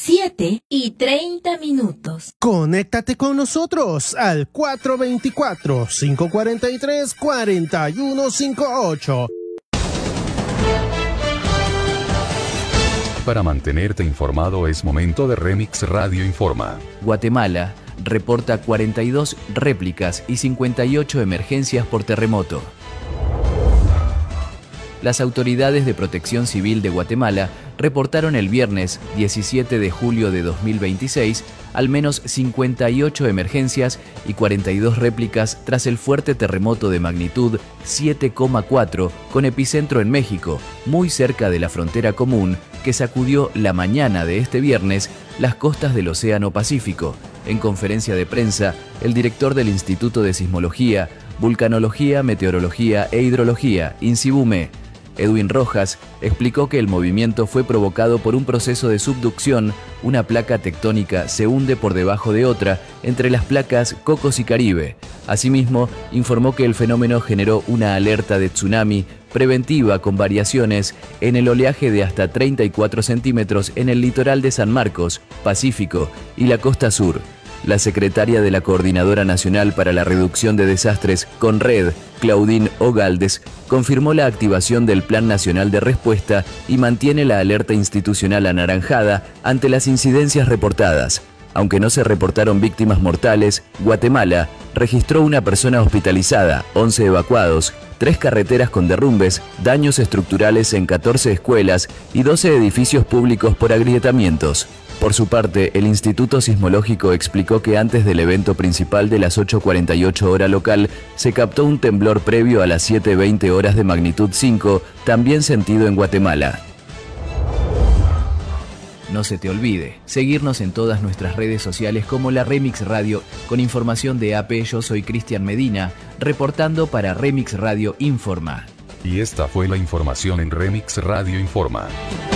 7:30. Conéctate con nosotros al 424-543-4158. Para mantenerte informado es momento de Remix Radio Informa. Guatemala reporta 42 réplicas y 58 emergencias por terremoto. Las autoridades de Protección Civil de Guatemala reportaron el viernes 17 de julio de 2026 al menos 58 emergencias y 42 réplicas tras el fuerte terremoto de magnitud 7,4 con epicentro en México, muy cerca de la frontera común, que sacudió la mañana de este viernes las costas del Océano Pacífico. En conferencia de prensa, el director del Instituto de Sismología, Vulcanología, Meteorología e Hidrología, INSIBUME, Edwin Rojas, explicó que el movimiento fue provocado por un proceso de subducción. Una placa tectónica se hunde por debajo de otra entre las placas Cocos y Caribe. Asimismo, informó que el fenómeno generó una alerta de tsunami preventiva con variaciones en el oleaje de hasta 34 centímetros en el litoral de San Marcos, Pacífico y la costa sur. La secretaria de la Coordinadora Nacional para la Reducción de Desastres, CONRED, Claudine Ogaldes, confirmó la activación del Plan Nacional de Respuesta y mantiene la alerta institucional anaranjada ante las incidencias reportadas. Aunque no se reportaron víctimas mortales, Guatemala registró una persona hospitalizada, 11 evacuados, 3 carreteras con derrumbes, daños estructurales en 14 escuelas y 12 edificios públicos por agrietamientos. Por su parte, el Instituto Sismológico explicó que antes del evento principal de las 8:48 hora local, se captó un temblor previo a las 7:20 horas de magnitud 5, también sentido en Guatemala. No se te olvide seguirnos en todas nuestras redes sociales como la Remix Radio, con información de AP. Yo soy Cristian Medina, reportando para Remix Radio Informa. Y esta fue la información en Remix Radio Informa.